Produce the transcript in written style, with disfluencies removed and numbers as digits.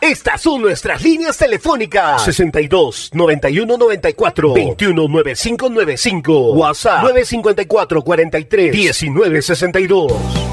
Estas son nuestras líneas telefónicas: 62 91 94 21 95 95, WhatsApp 954 43 19 62.